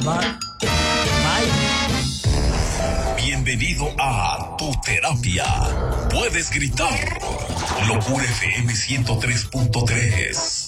Bye. Bye. Bienvenido a Tu Terapia. Puedes gritar. Locura FM 103.3.